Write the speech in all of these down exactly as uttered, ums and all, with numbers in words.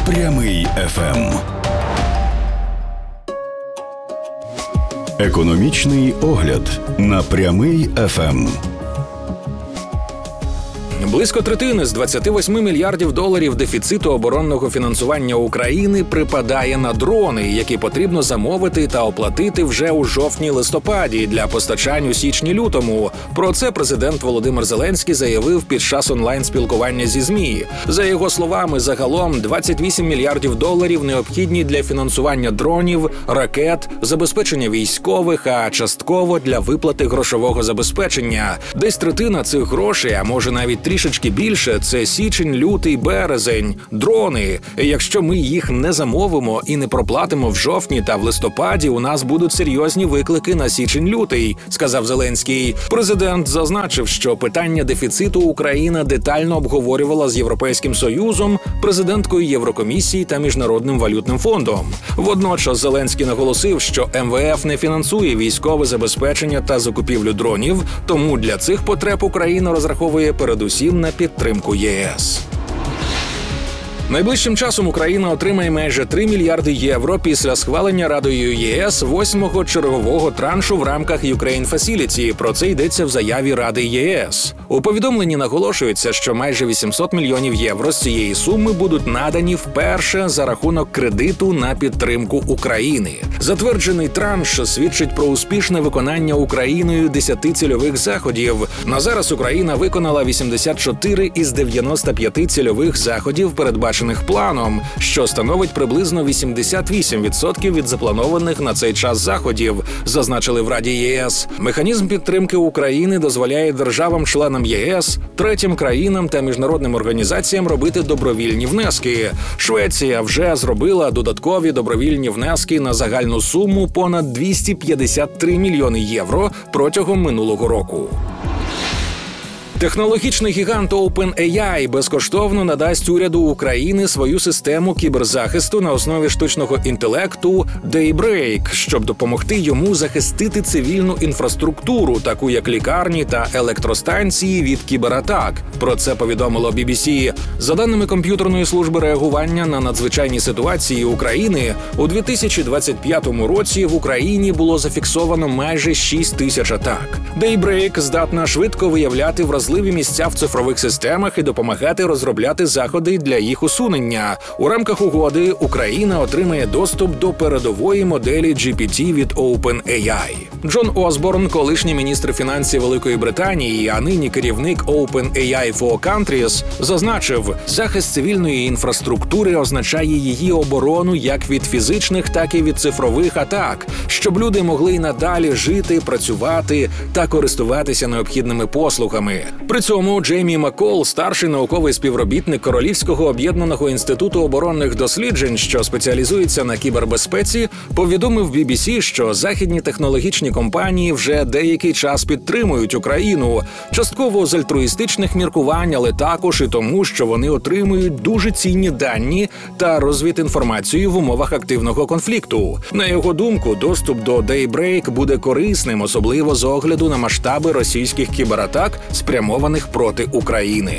Прямий еф ем. Економічний огляд на Прямий еф ем. Близько третини з двадцяти восьми мільярдів доларів дефіциту оборонного фінансування України припадає на дрони, які потрібно замовити та оплатити вже у жовтні-листопаді для постачань у січні-лютому. Про це президент Володимир Зеленський заявив під час онлайн-спілкування зі ЗМІ. За його словами, загалом двадцять вісім мільярдів доларів необхідні для фінансування дронів, ракет, забезпечення військових, а частково для виплати грошового забезпечення. Десь третина цих грошей, а може навіть трішечки більше, це січень, лютий, березень, дрони. Якщо ми їх не замовимо і не проплатимо в жовтні та в листопаді, у нас будуть серйозні виклики на січень-лютий, сказав Зеленський. Президент зазначив, що питання дефіциту Україна детально обговорювала з Європейським Союзом, президенткою Єврокомісії та Міжнародним валютним фондом. Водночас Зеленський наголосив, що ем ве еф не фінансує військове забезпечення та закупівлю дронів, тому для цих потреб Україна розраховує передусім на підтримку ЄС. Найближчим часом Україна отримає майже три мільярди євро після схвалення Радою ЄС восьмого чергового траншу в рамках Ukraine Facility. Про це йдеться в заяві Ради ЄС. У повідомленні наголошується, що майже вісімсот мільйонів євро з цієї суми будуть надані вперше за рахунок кредиту на підтримку України. Затверджений транш свідчить про успішне виконання Україною десяти цільових заходів. На зараз Україна виконала вісімдесят чотири із дев'яноста п'яти цільових заходів, передбачених планом, що становить приблизно вісімдесят вісім відсотків від запланованих на цей час заходів, зазначили в Раді ЄС. Механізм підтримки України дозволяє державам-членам ЄС, третім країнам та міжнародним організаціям робити добровільні внески. Швеція вже зробила додаткові добровільні внески на загальну суму понад двісті п'ятдесят три мільйони євро протягом минулого року. Технологічний гігант OpenAI безкоштовно надасть уряду України свою систему кіберзахисту на основі штучного інтелекту Daybreak, щоб допомогти йому захистити цивільну інфраструктуру, таку як лікарні та електростанції, від кібератак. Про це повідомило бі бі сі. За даними комп'ютерної служби реагування на надзвичайні ситуації України, у дві тисячі двадцять п'ятому році в Україні було зафіксовано майже шість тисяч атак. Daybreak здатна швидко виявляти вразливі місця в цифрових системах і допомагати розробляти заходи для їх усунення. У рамках угоди Україна отримає доступ до передової моделі джі пі ті від OpenAI. Джон Осборн, колишній міністр фінансів Великої Британії, а нині керівник OpenAI for Countries, зазначив, захист цивільної інфраструктури означає її оборону як від фізичних, так і від цифрових атак, щоб люди могли й надалі жити, працювати та користуватися необхідними послугами. При цьому Джеймі Маккол, старший науковий співробітник Королівського об'єднаного інституту оборонних досліджень, що спеціалізується на кібербезпеці, повідомив бі бі сі, що західні технологічні компанії вже деякий час підтримують Україну, частково з альтруїстичних міркувань, але також і тому, що вони отримують дуже цінні дані та розвідінформацію в умовах активного конфлікту. На його думку, доступ до Daybreak буде корисним, особливо з огляду на масштаби російських кібератак, спрямованих проти України.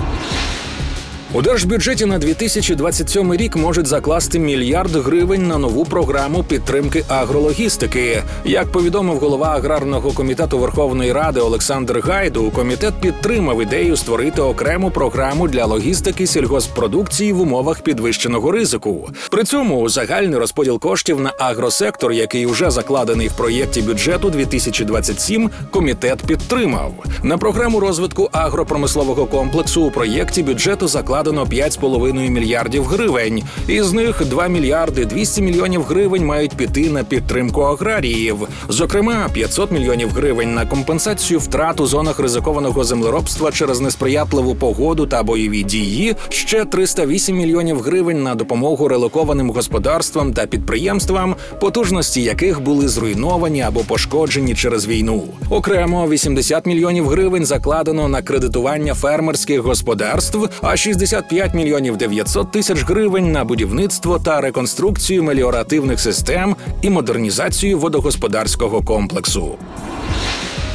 У держбюджеті на дві тисячі двадцять сьомий рік можуть закласти мільярд гривень на нову програму підтримки агрологістики. Як повідомив голова Аграрного комітету Верховної Ради Олександр Гайду, комітет підтримав ідею створити окрему програму для логістики сільгосппродукції в умовах підвищеного ризику. При цьому загальний розподіл коштів на агросектор, який уже закладений в проєкті бюджету дві тисячі двадцять сім, комітет підтримав. На програму розвитку агропромислового комплексу у проєкті бюджету закладено п'ять з половиною мільярдів гривень. Із них два мільярди двісті мільйонів гривень мають піти на підтримку аграріїв. Зокрема, п'ятсот мільйонів гривень на компенсацію втрат у зонах ризикованого землеробства через несприятливу погоду та бойові дії, ще триста вісім мільйонів гривень на допомогу релокованим господарствам та підприємствам, потужності яких були зруйновані або пошкоджені через війну. Окремо вісімдесят мільйонів гривень закладено на кредитування фермерських господарств, а шістдесят п'ять мільйонів дев'ятсот тисяч гривень на будівництво та реконструкцію меліоративних систем і модернізацію водогосподарського комплексу.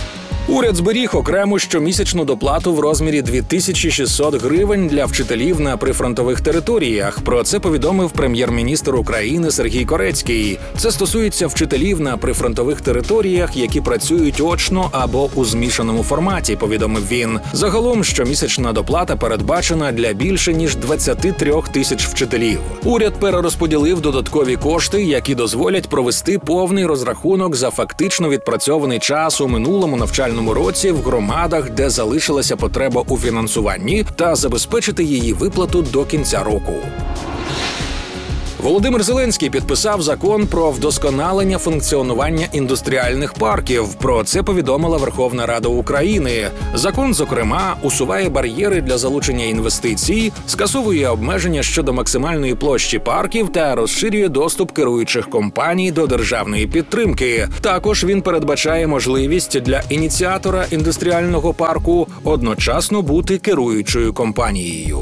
Уряд зберіг окрему щомісячну доплату в розмірі дві тисячі шістсот гривень для вчителів на прифронтових територіях. Про це повідомив прем'єр-міністр України Сергій Корецький. Це стосується вчителів на прифронтових територіях, які працюють очно або у змішаному форматі, повідомив він. Загалом щомісячна доплата передбачена для більше ніж двадцяти трьох тисяч вчителів. Уряд перерозподілив додаткові кошти, які дозволять провести повний розрахунок за фактично відпрацьований час у минулому навчальному році в громадах, де залишилася потреба у фінансуванні, та забезпечити її виплату до кінця року. Володимир Зеленський підписав закон про вдосконалення функціонування індустріальних парків. Про це повідомила Верховна Рада України. Закон, зокрема, усуває бар'єри для залучення інвестицій, скасовує обмеження щодо максимальної площі парків та розширює доступ керуючих компаній до державної підтримки. Також він передбачає можливість для ініціатора індустріального парку одночасно бути керуючою компанією.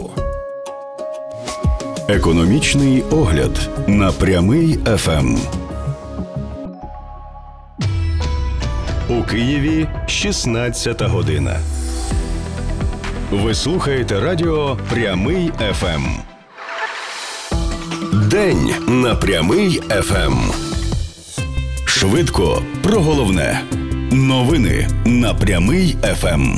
Економічний огляд на Прямий еф ем. У Києві шістнадцята година. Ви слухаєте радіо Прямий еф ем. День на Прямий еф ем. Швидко про головне. Новини на Прямий еф ем.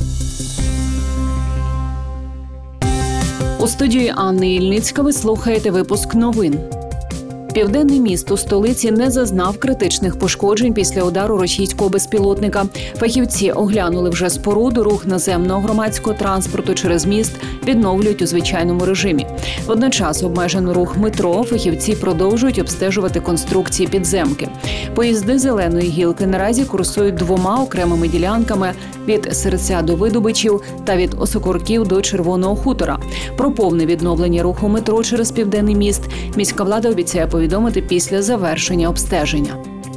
У студії Анни Ільницька ви слухаєте випуск новин. Південний міст у столиці не зазнав критичних пошкоджень після удару російського безпілотника. Фахівці оглянули вже споруду, рух наземного громадського транспорту через міст відновлюють у звичайному режимі. Водночас обмежено рух метро, фахівці продовжують обстежувати конструкції підземки. Поїзди Зеленої гілки наразі курсують двома окремими ділянками від Серця до Видобичів та від Осокорків до Червоного хутора. Про повне відновлення руху метро через Південний міст міська влада обіцяє повідомити після завершення обстеження.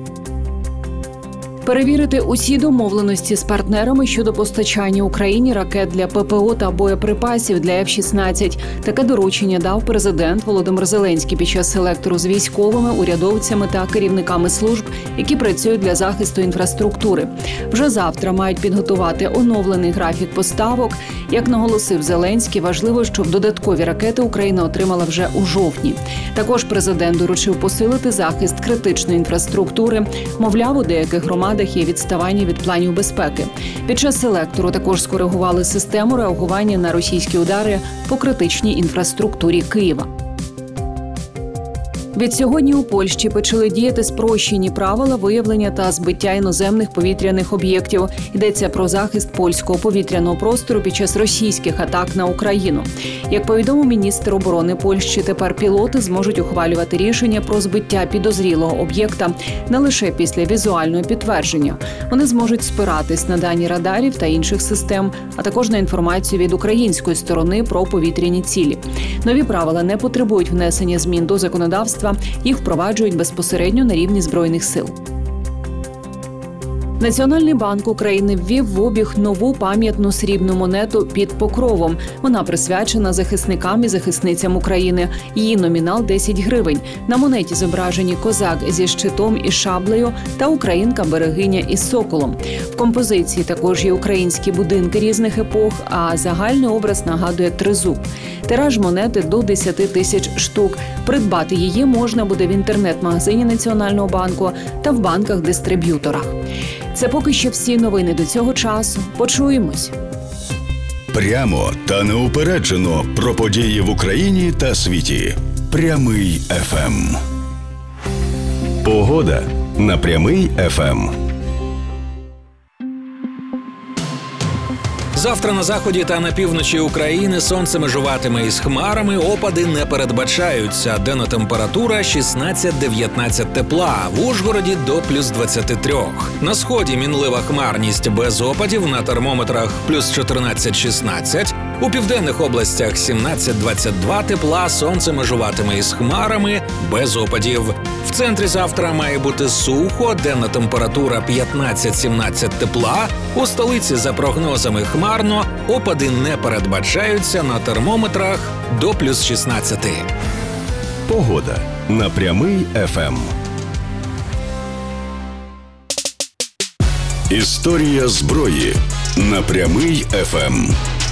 Перевірити усі домовленості з партнерами щодо постачання Україні ракет для пе пе о та боєприпасів для еф шістнадцять. Таке доручення дав президент Володимир Зеленський під час селектору з військовими, урядовцями та керівниками служб, які працюють для захисту інфраструктури. Вже завтра мають підготувати оновлений графік поставок. Як наголосив Зеленський, важливо, щоб додаткові ракети Україна отримала вже у жовтні. Також президент доручив посилити захист критичної інфраструктури. Мовляв, у деяких громадах є відставання від планів безпеки. Під час селектору також скоригували систему реагування на російські удари по критичній інфраструктурі Києва. Відсьогодні у Польщі почали діяти спрощені правила виявлення та збиття іноземних повітряних об'єктів. Йдеться про захист польського повітряного простору під час російських атак на Україну. Як повідомив міністр оборони Польщі, тепер пілоти зможуть ухвалювати рішення про збиття підозрілого об'єкта не лише після візуального підтвердження. Вони зможуть спиратись на дані радарів та інших систем, а також на інформацію від української сторони про повітряні цілі. Нові правила не потребують внесення змін до законодавства. Їх впроваджують безпосередньо на рівні Збройних сил. Національний банк України ввів в обіг нову пам'ятну срібну монету під покровом. Вона присвячена захисникам і захисницям України. Її номінал – десять гривень. На монеті зображені козак зі щитом і шаблею та українка-берегиня із соколом. В композиції також є українські будинки різних епох, а загальний образ нагадує тризуб. Тираж монети до десять тисяч штук. Придбати її можна буде в інтернет-магазині Національного банку та в банках-дистриб'юторах. Це поки що всі новини до цього часу. Почуємось. Прямо та неупереджено про події в Україні та світі. Прямий еф ем. Погода на Прямий еф ем. Завтра на заході та на півночі України сонце межуватиме із хмарами, опади не передбачаються. Денна температура шістнадцять-дев'ятнадцять тепла, в Ужгороді до плюс двадцять три. На сході мінлива хмарність без опадів, на термометрах плюс чотирнадцять-шістнадцять. У південних областях сімнадцять-двадцять два тепла, сонце межуватиме із хмарами, без опадів. В центрі завтра має бути сухо, денна температура п'ятнадцять-сімнадцять тепла. У столиці за прогнозами хмарно, опади не передбачаються, на термометрах до плюс шістнадцять. Погода на Прямий еф ем. Історія зброї на Прямий еф ем.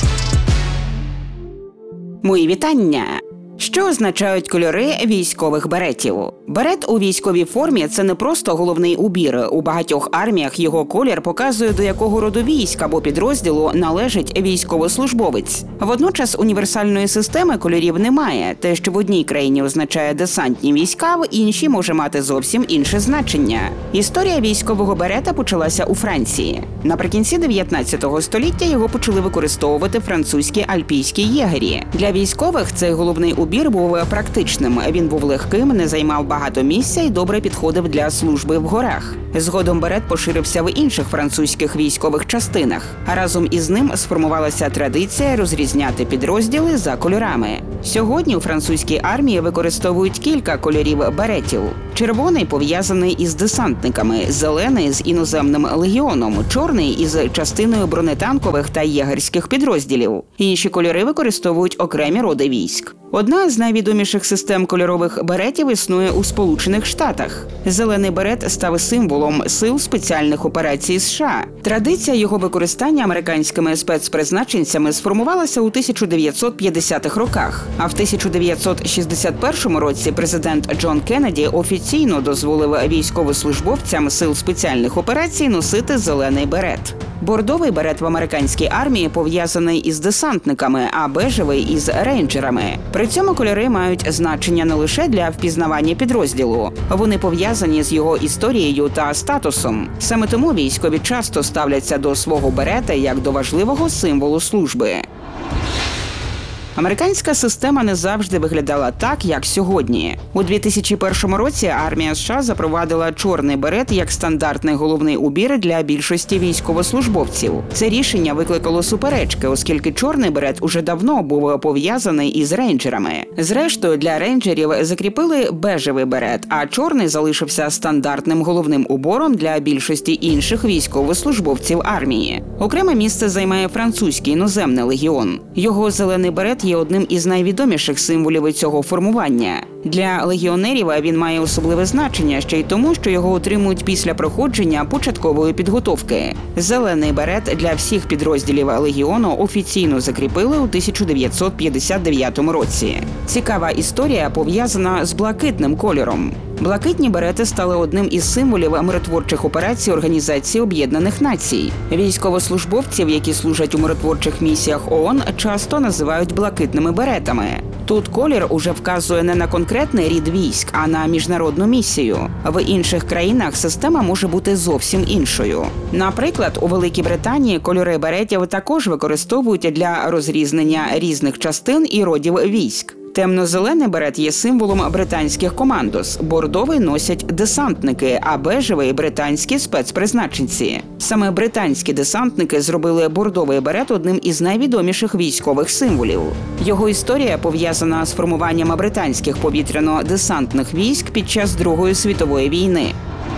Мої вітання! Що означають кольори військових беретів? Берет у військовій формі – це не просто головний убір. У багатьох арміях його колір показує, до якого роду військ або підрозділу належить військовослужбовець. Водночас універсальної системи кольорів немає. Те, що в одній країні означає десантні війська, в іншій може мати зовсім інше значення. Історія військового берета почалася у Франції. Наприкінці дев'ятнадцятого століття його почали використовувати французькі альпійські єгері. Для військових цей головний убір був практичним. Він був легким, не займав багато місця і добре підходив для служби в горах. Згодом берет поширився в інших французьких військових частинах. А разом із ним сформувалася традиція розрізняти підрозділи за кольорами. Сьогодні у французькій армії використовують кілька кольорів беретів. Червоний пов'язаний із десантниками, зелений з іноземним легіоном, чорний із частиною бронетанкових та єгерських підрозділів. Інші кольори використовують окремі роди військ. Одна з найвідоміших систем кольорових беретів існує у Сполучених Штатах. Зелений берет став символом сил спеціальних операцій США. Традиція його використання американськими спецпризначенцями сформувалася у тисяча дев'ятсот п'ятдесятих роках. А в тисяча дев'ятсот шістдесят першому році президент Джон Кеннеді офіційно дозволив військовослужбовцям сил спеціальних операцій носити зелений берет. Бордовий берет в американській армії пов'язаний із десантниками, а бежевий – із рейнджерами. При цьому кольори мають значення не лише для впізнавання підрозділу. Вони пов'язані з його історією та статусом. Саме тому військові часто ставляться до свого берета як до важливого символу служби. Американська система не завжди виглядала так, як сьогодні. У дві тисячі першому році армія США запровадила чорний берет як стандартний головний убір для більшості військовослужбовців. Це рішення викликало суперечки, оскільки чорний берет уже давно був пов'язаний із рейнджерами. Зрештою, для рейнджерів закріпили бежевий берет, а чорний залишився стандартним головним убором для більшості інших військовослужбовців армії. Окреме місце займає французький іноземний легіон. Його зелений берет є одним із найвідоміших символів цього формування. Для легіонерів він має особливе значення ще й тому, що його отримують після проходження початкової підготовки. Зелений берет для всіх підрозділів легіону офіційно закріпили у тисяча дев'ятсот п'ятдесят дев'ятому році. Цікава історія пов'язана з блакитним кольором. Блакитні берети стали одним із символів миротворчих операцій Організації Об'єднаних Націй. Військовослужбовців, які служать у миротворчих місіях ООН, часто називають блакитними беретами. Тут колір уже вказує не на конкретний рід військ, а на міжнародну місію. В інших країнах система може бути зовсім іншою. Наприклад, у Великій Британії кольори беретів також використовують для розрізнення різних частин і родів військ. Темно-зелений берет є символом британських командос, бордовий носять десантники, а бежевий – британські спецпризначенці. Саме британські десантники зробили бордовий берет одним із найвідоміших військових символів. Його історія пов'язана з формуванням британських повітряно-десантних військ під час Другої світової війни.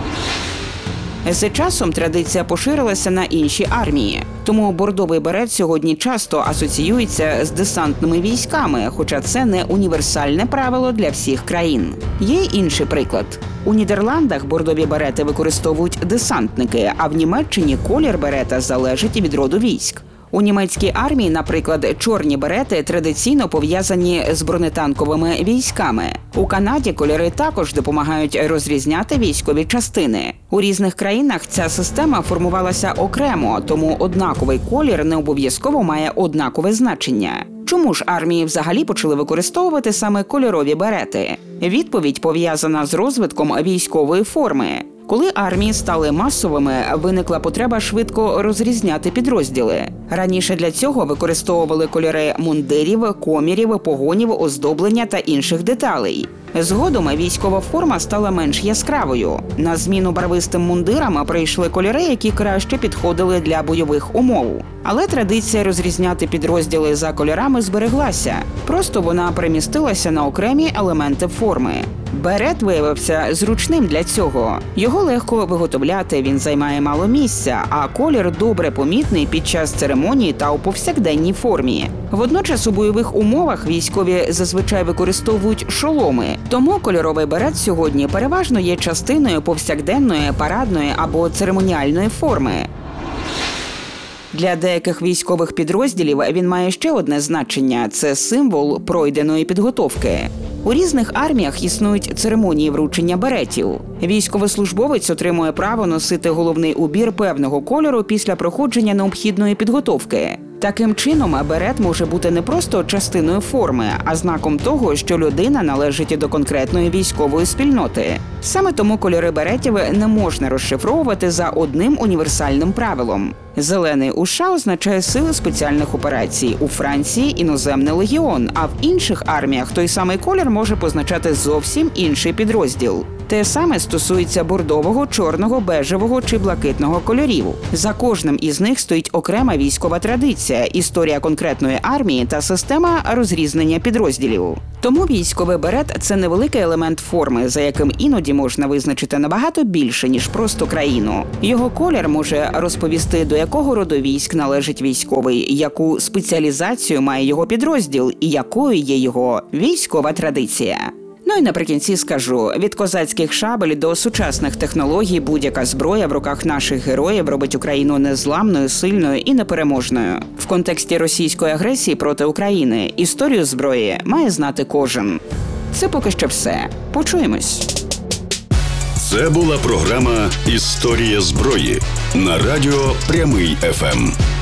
З часом традиція поширилася на інші армії. Тому бордовий берет сьогодні часто асоціюється з десантними військами, хоча це не універсальне правило для всіх країн. Є інший приклад. У Нідерландах бордові берети використовують десантники, а в Німеччині колір берета залежить від роду військ. У німецькій армії, наприклад, чорні берети традиційно пов'язані з бронетанковими військами. У Канаді кольори також допомагають розрізняти військові частини. У різних країнах ця система формувалася окремо, тому однаковий колір не обов'язково має однакове значення. Чому ж армії взагалі почали використовувати саме кольорові берети? Відповідь пов'язана з розвитком військової форми. Коли армії стали масовими, виникла потреба швидко розрізняти підрозділи. Раніше для цього використовували кольори мундирів, комірів, погонів, оздоблення та інших деталей. Згодом військова форма стала менш яскравою. На зміну барвистим мундирам прийшли кольори, які краще підходили для бойових умов. Але традиція розрізняти підрозділи за кольорами збереглася. Просто вона перемістилася на окремі елементи форми. Берет виявився зручним для цього. Його Його легко виготовляти, він займає мало місця, а колір добре помітний під час церемонії та у повсякденній формі. Водночас у бойових умовах військові зазвичай використовують шоломи, тому кольоровий берет сьогодні переважно є частиною повсякденної, парадної або церемоніальної форми. Для деяких військових підрозділів він має ще одне значення – це символ пройденої підготовки. У різних арміях існують церемонії вручення беретів. Військовослужбовець отримує право носити головний убір певного кольору після проходження необхідної підготовки. Таким чином, берет може бути не просто частиною форми, а знаком того, що людина належить до конкретної військової спільноти. Саме тому кольори беретів не можна розшифровувати за одним універсальним правилом. Зелений у США означає сили спеціальних операцій, у Франції – іноземний легіон, а в інших арміях той самий колір може позначати зовсім інший підрозділ. Те саме стосується бордового, чорного, бежевого чи блакитного кольорів. За кожним із них стоїть окрема військова традиція, історія конкретної армії та система розрізнення підрозділів. Тому військовий берет – це невеликий елемент форми, за яким іноді можна визначити набагато більше, ніж просто країну. Його колір може розповісти, до якого роду військ належить військовий, яку спеціалізацію має його підрозділ і якою є його військова традиція. Ну і наприкінці скажу, від козацьких шабель до сучасних технологій будь-яка зброя в руках наших героїв робить Україну незламною, сильною і непереможною. В контексті російської агресії проти України історію зброї має знати кожен. Це поки що все. Почуємось. Це була програма «Історія зброї» на радіо «Прямий еф ем».